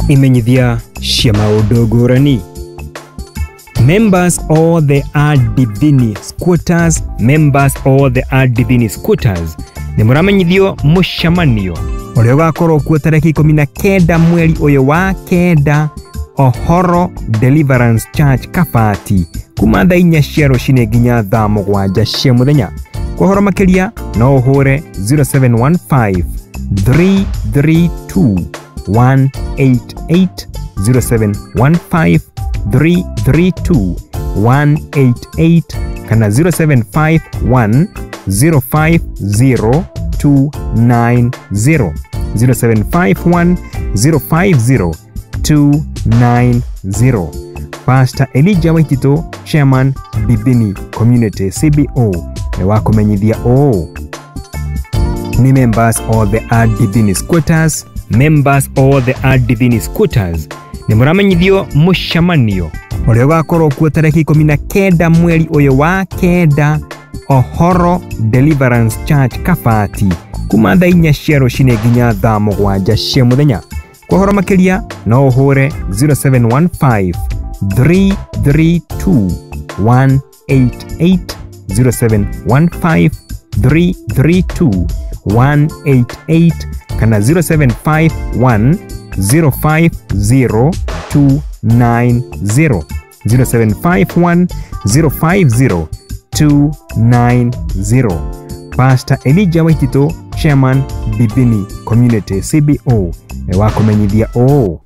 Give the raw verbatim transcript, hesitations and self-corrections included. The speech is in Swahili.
Imenyithia cia maundu ngurani. Members of the Ardithini Squatters, members of the Ardithini Squatters ni muramenyithio mushamanio uria ugakorwo kuo tariki ikumi na kenda mweri uyu wa kenda Ohoro Deliverance Church Kabati kuma thaa inya cia rucini nginya thaa mugwanja cia muthenya. Kwa horo makiria no uhure zero seven one five three three two one eight eight zero seven one five three three two one eight eight kana zero seven five one zero five zero two nine zero zero seven five one zero five zero two nine zero. Pastor Elijah Waitito, Chairman Bibini Community C B O, ne wakumenyithia o ni members of the Ardithini Squatters, members of the Ardithini Squatters ni muramenyithio mushamanio uria ugakorwo kuo tariki ikumi na kenda mweri uyu wa kenda Ohoro Deliverance Church Kabati kuma thaa inya cia rucini nginya thaa mugwanja cia muthenya. Kwa horo makiria no uhure zero seven one five three three two one eight eight zero seven one five three three two one eight eight kana zero seven five one zero five zero two nine zero zero seven five one zero five zero two nine zero. Pastor Elijah Waitito, Chairman Bibini Community C B O, ne wakumenyithia o